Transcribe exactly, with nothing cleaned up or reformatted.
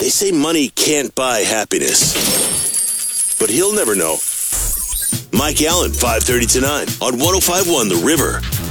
They say money can't buy happiness. But he'll never know. Mike Allen, five thirty to nine on one oh five point one The River.